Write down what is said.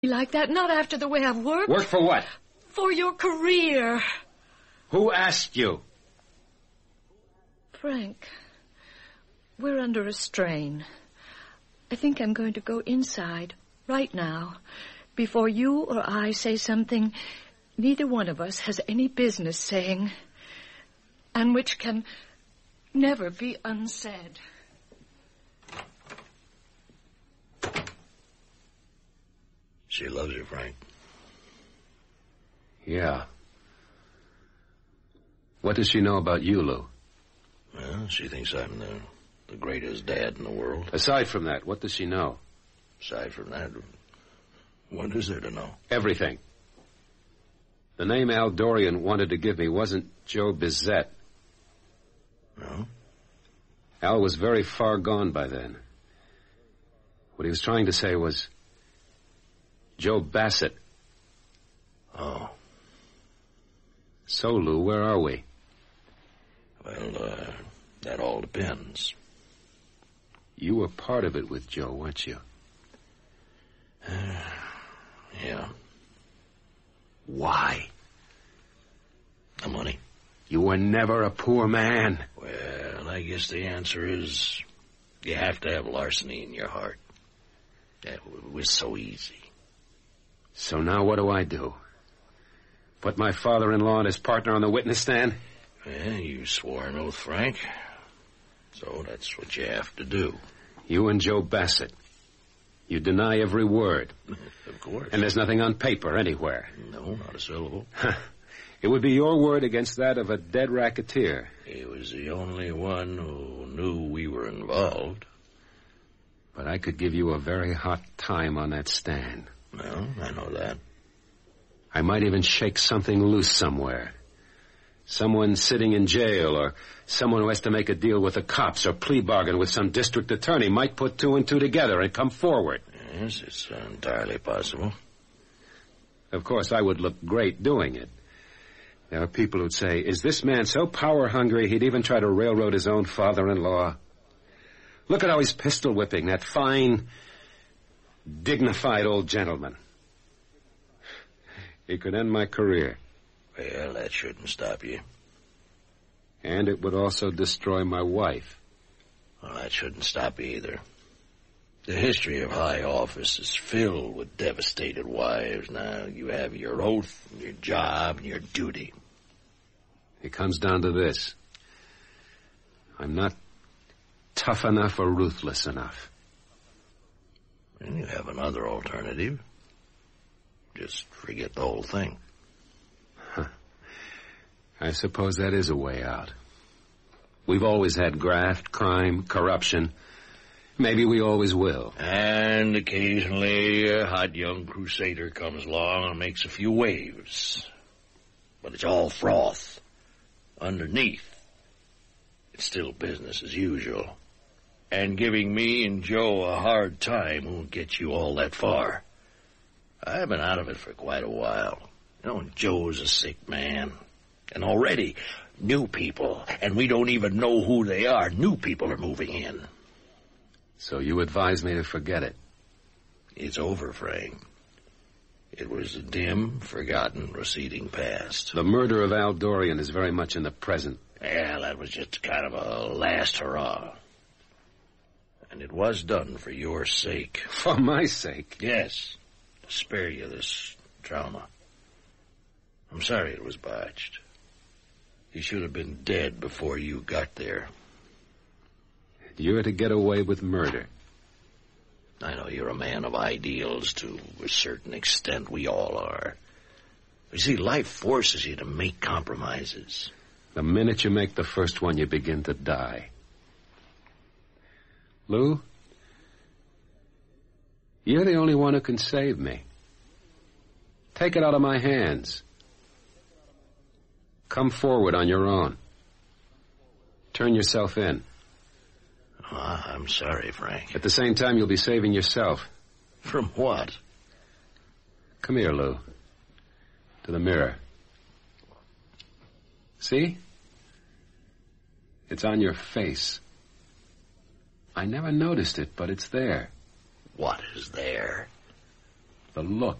like that, not after the way I've worked. Work for what? For your career. Who asked you? Frank, we're under a strain. I think I'm going to go inside right now before you or I say something neither one of us has any business saying and which can never be unsaid. She loves you, Frank. Yeah. What does she know about you, Lou? Well, she thinks I'm the greatest dad in the world. Aside from that, what does she know? Aside from that, what is there to know? Everything. The name Al Dorian wanted to give me wasn't Joe Bizet. No? Al was very far gone by then. What he was trying to say was Joe Bassett. Oh. So, Lou, where are we? Well, that all depends. You were part of it with Joe, weren't you? Yeah. Why? The money. You were never a poor man. Well, I guess the answer is you have to have larceny in your heart. That was so easy. So now what do I do? Put my father-in-law and his partner on the witness stand? Well, you swore an oath, Frank. So that's what you have to do. You and Joe Bassett. You deny every word. Of course. And there's nothing on paper anywhere. No, not a syllable. It would be your word against that of a dead racketeer. He was the only one who knew we were involved. But I could give you a very hot time on that stand. Well, I know that. I might even shake something loose somewhere. Someone sitting in jail, or someone who has to make a deal with the cops or plea bargain with some district attorney might put two and two together and come forward. Yes, it's entirely possible. Of course, I would look great doing it. There are people who'd say, is this man so power-hungry he'd even try to railroad his own father-in-law? Look at how he's pistol-whipping that fine, dignified old gentleman. He could end my career. Well, that shouldn't stop you. And it would also destroy my wife. Well, that shouldn't stop you either. The history of high office is filled with devastated wives. Now, you have your oath, your job, and your duty. It comes down to this. I'm not tough enough or ruthless enough. And you have another alternative. Just forget the whole thing. I suppose that is a way out. We've always had graft, crime, corruption. Maybe we always will. And occasionally a hot young crusader comes along and makes a few waves. But it's all froth. Underneath, it's still business as usual. And giving me and Joe a hard time won't get you all that far. I've been out of it for quite a while. You know, Joe's a sick man. And already, new people, and we don't even know who they are, new people are moving in. So you advise me to forget it? It's over, Frank. It was a dim, forgotten, receding past. The murder of Al Dorian is very much in the present. Yeah, that was just kind of a last hurrah. And it was done for your sake. For my sake? Yes. To spare you this trauma. I'm sorry it was botched. He should have been dead before you got there. You're to get away with murder. I know you're a man of ideals to a certain extent. We all are. You see, life forces you to make compromises. The minute you make the first one, you begin to die. Lou, you're the only one who can save me. Take it out of my hands. Come forward on your own. Turn yourself in. Oh, I'm sorry, Frank. At the same time, you'll be saving yourself. From what? Come here, Lou. To the mirror. See? It's on your face. I never noticed it, but it's there. What is there? the look,